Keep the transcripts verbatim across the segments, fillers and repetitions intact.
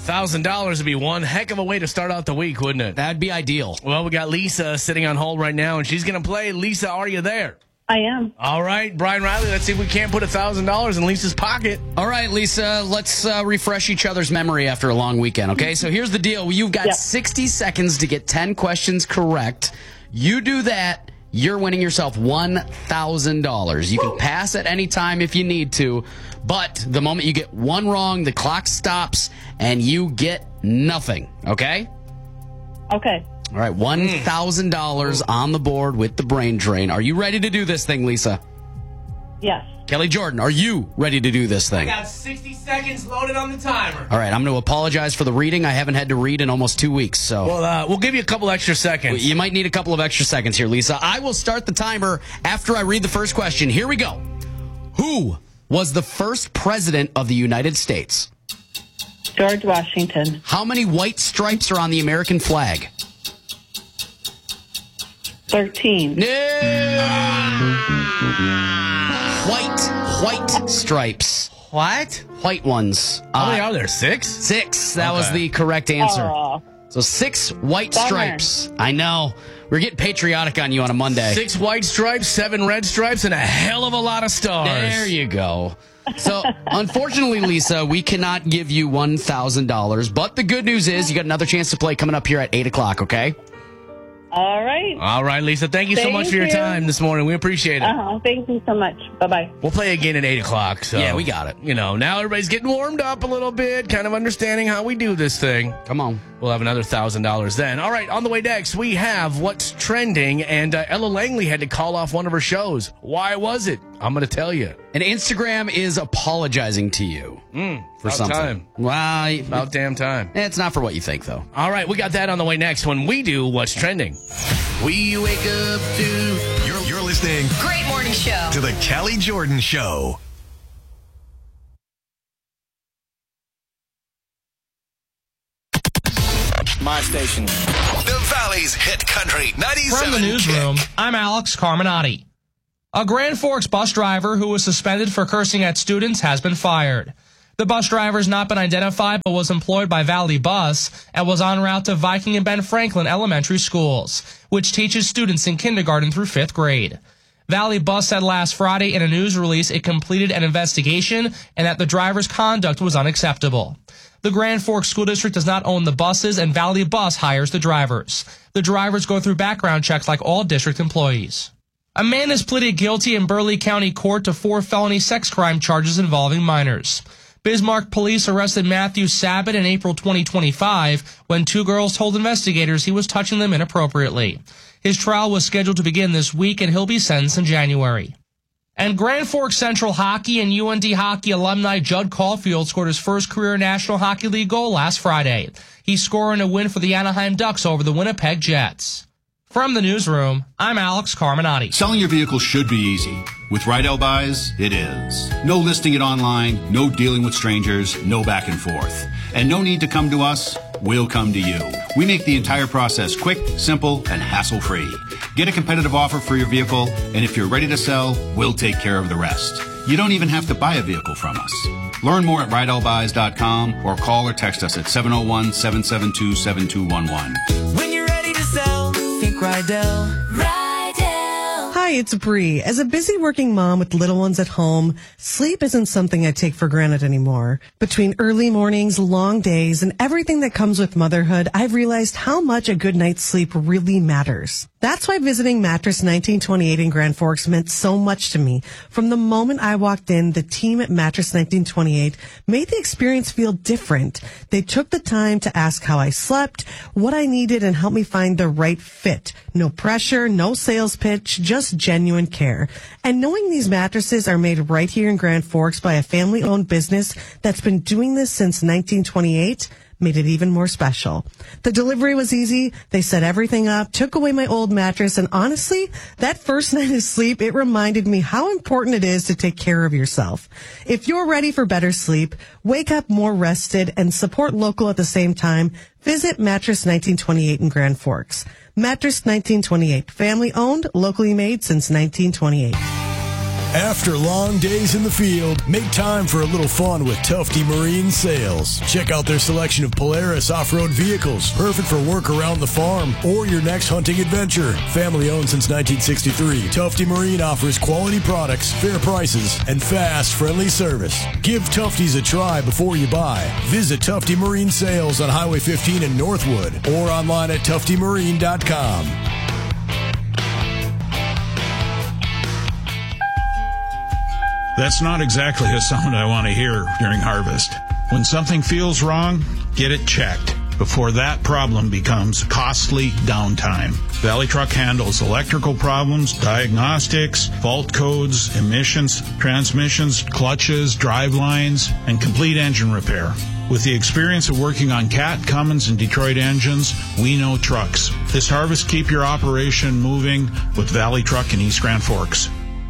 one thousand dollars would be one heck of a way to start out the week, wouldn't it? That'd be ideal. Well, we got Lisa sitting on hold right now, and she's going to play. Lisa, are you there? I am. All right, Brian Riley, let's see if we can't put one thousand dollars in Lisa's pocket. All right, Lisa, let's uh, refresh each other's memory after a long weekend, okay? So here's the deal. You've got Yep. sixty seconds to get ten questions correct. You do that, you're winning yourself one thousand dollars. You can pass at any time if you need to, but the moment you get one wrong, the clock stops, and you get nothing, okay? Okay. All right, one thousand dollars on the board with the brain drain. Are you ready to do this thing, Lisa? Yes. Kelly Jordan, are you ready to do this thing? I got sixty seconds loaded on the timer. All right, I'm going to apologize for the reading. I haven't had to read in almost two weeks, so Well, uh, we'll give you a couple extra seconds. you might need a couple of extra seconds here, Lisa. I will start the timer after I read the first question. Here we go. Who was the first president of the United States? George Washington. How many white stripes are on the American flag? thirteen. White, white stripes. What? White ones. How many Uh, are there? Six? Six. That Okay. was the correct answer. Oh. So six white Bummer. stripes. I know. We're getting patriotic on you on a Monday. Six white stripes, seven red stripes, and a hell of a lot of stars. There you go. So, unfortunately, Lisa, we cannot give you one thousand dollars. But the good news is you got another chance to play coming up here at eight o'clock, okay? All right. All right, Lisa, thank you so Thank much for your you. time this morning. We appreciate it. Uh-huh. Thank you so much. Bye-bye. We'll play again at eight o'clock. So, Yeah, we got it. You know, now everybody's getting warmed up a little bit, kind of understanding how we do this thing. Come on. We'll have another one thousand dollars then. All right, on the way next, we have What's Trending, and uh, Ella Langley had to call off one of her shows. Why was it? I'm going to tell you. And Instagram is apologizing to you Mm, for about something. time. Well, About damn time. it's not for what you think, though. All right, we got that on the way next when we do What's Trending. We wake up to. You're, you're listening Great morning show. to the Kelly Jordan Show. My station. The Valley's hit country ninety-seven. From the newsroom, Kick. I'm Alex Carminati. A Grand Forks bus driver who was suspended for cursing at students has been fired. The bus driver has not been identified but was employed by Valley Bus and was en route to Viking and Ben Franklin elementary schools, which teaches students in kindergarten through fifth grade. Valley Bus said last Friday in a news release it completed an investigation and that the driver's conduct was unacceptable. The Grand Forks School District does not own the buses, and Valley Bus hires the drivers. The drivers go through background checks like all district employees. A man has pleaded guilty in Burleigh County Court to four felony sex crime charges involving minors. Bismarck police arrested Matthew Sabat in April twenty twenty-five when two girls told investigators he was touching them inappropriately. His trial was scheduled to begin this week, and he'll be sentenced in January. And Grand Forks Central Hockey and U N D Hockey alumni Judd Caulfield scored his first career National Hockey League goal last Friday. He scored in a win for the Anaheim Ducks over the Winnipeg Jets. From the newsroom, I'm Alex Carminati. Selling your vehicle should be easy. With Rydell Buys, it is. No listing it online, no dealing with strangers, no back and forth. And no need to come to us, we'll come to you. We make the entire process quick, simple, and hassle-free. Get a competitive offer for your vehicle, and if you're ready to sell, we'll take care of the rest. You don't even have to buy a vehicle from us. Learn more at rydell buys dot com or call or text us at seven oh one, seven seven two, seven two one one. When you're ready to sell, think Rydell. Rydell. Hi, it's Bree. As a busy working mom with little ones at home, sleep isn't something I take for granted anymore. Between early mornings, long days, and everything that comes with motherhood, I've realized how much a good night's sleep really matters. That's why visiting Mattress nineteen twenty-eight in Grand Forks meant so much to me. From the moment I walked in, the team at Mattress nineteen twenty-eight made the experience feel different. They took the time to ask how I slept, what I needed, and help me find the right fit. No pressure, no sales pitch, just genuine care. And knowing these mattresses are made right here in Grand Forks by a family-owned business that's been doing this since nineteen twenty-eight made it even more special. The delivery was easy. They set everything up, took away my old mattress, and honestly, that first night of sleep, it reminded me how important it is to take care of yourself. If you're ready for better sleep, wake up more rested, and support local at the same time, visit Mattress nineteen twenty-eight in Grand Forks. Mattress nineteen twenty-eight, family owned, locally made since nineteen twenty-eight. After long days in the field, make time for a little fun with Tufty Marine Sales. Check out their selection of Polaris off-road vehicles, perfect for work around the farm or your next hunting adventure. Family owned since nineteen sixty-three, Tufty Marine offers quality products, fair prices, and fast, friendly service. Give Tufty's a try before you buy. Visit Tufty Marine Sales on Highway fifteen in Northwood or online at tufty marine dot com. That's not exactly a sound I want to hear during harvest. When something feels wrong, get it checked before that problem becomes costly downtime. Valley Truck handles electrical problems, diagnostics, fault codes, emissions, transmissions, clutches, drive lines, and complete engine repair. With the experience of working on Cat, Cummins, and Detroit engines, we know trucks. This harvest, keep your operation moving with Valley Truck in East Grand Forks.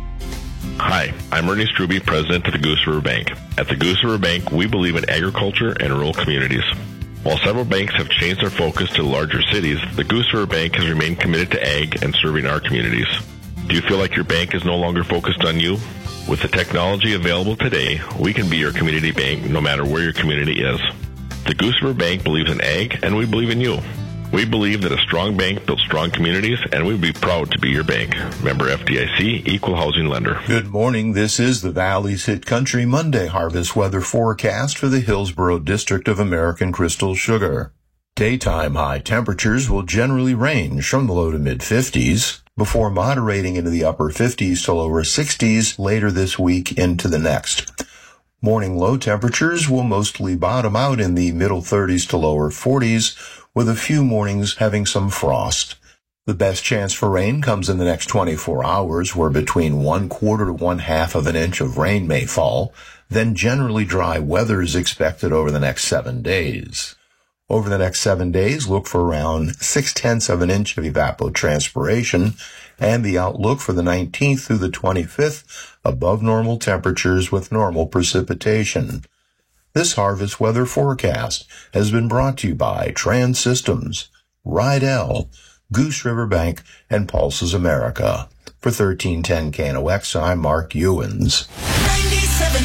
Hi, I'm Ernie Struby, president of the Goose River Bank. At the Goose River Bank, we believe in agriculture and rural communities. While several banks have changed their focus to larger cities, the Goose River Bank has remained committed to ag and serving our communities. Do you feel like your bank is no longer focused on you? With the technology available today, we can be your community bank no matter where your community is. The Goose River Bank believes in ag, and we believe in you. We believe that a strong bank builds strong communities, and we'd be proud to be your bank. Member F D I C, Equal Housing Lender. Good morning. This is the Valley's Hit Country Monday harvest weather forecast for the Hillsborough District of American Crystal Sugar. Daytime high temperatures will generally range from the low to mid fifties, before moderating into the upper fifties to lower sixties later this week into the next. Morning low temperatures will mostly bottom out in the middle thirties to lower forties, with a few mornings having some frost. The best chance for rain comes in the next twenty-four hours, where between one quarter to one half of an inch of rain may fall. Then generally dry weather is expected over the next seven days. Over the next seven days, look for around six-tenths of an inch of evapotranspiration, and the outlook for the nineteenth through the twenty-fifth, above normal temperatures with normal precipitation. This harvest weather forecast has been brought to you by Trans Systems, Rydell, Goose River Bank, and Pulses America. For thirteen ten K N O X, I'm Mark Ewens. ninety-seven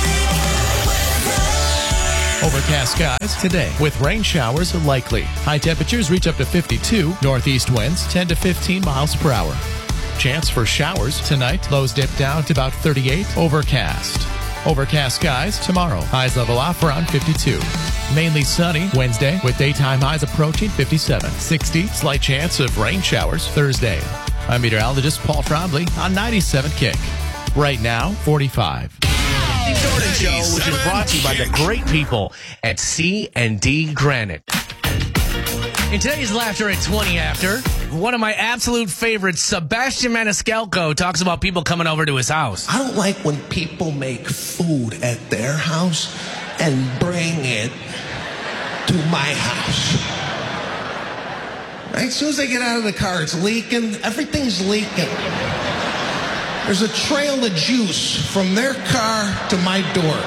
Overcast skies today with rain showers likely. High temperatures reach up to fifty-two. Northeast winds ten to fifteen miles per hour. Chance for showers tonight. Lows dip down to about thirty-eight. Overcast. Overcast skies tomorrow. Highs level off around fifty-two. Mainly sunny Wednesday with daytime highs approaching fifty-seven. sixty. Slight chance of rain showers Thursday. I'm meteorologist Paul Trombley on ninety-seven Kick. Right now, forty-five. Jordan Show, which is brought to you by the great people at C and D Granite. In today's Laughter at twenty After, one of my absolute favorites, Sebastian Maniscalco, talks about people coming over to his house. I don't like when people make food at their house and bring it to my house. Right? As soon as they get out of the car, it's leaking. Everything's leaking. There's a trail of juice from their car to my door.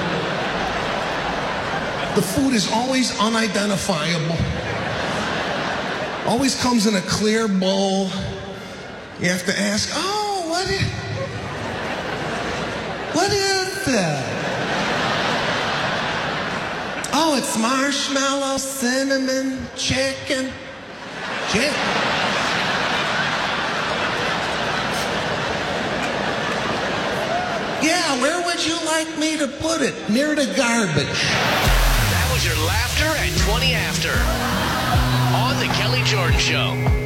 The food is always unidentifiable. Always comes in a clear bowl. You have to ask, oh, what is, what is that? Oh, it's marshmallow, cinnamon, chicken. Chicken. Yeah, where would you like me to put it? Near the garbage. That was your Laughter at twenty After on The Kelly Jordan Show.